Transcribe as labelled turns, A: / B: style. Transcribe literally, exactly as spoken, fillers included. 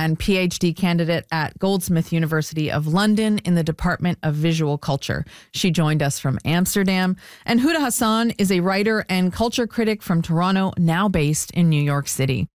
A: and P H D candidate at Goldsmith University of London in the Department of Visual Culture. She joined us from Amsterdam. And Huda Hassan is a writer and culture critic from Toronto, now based in New York City.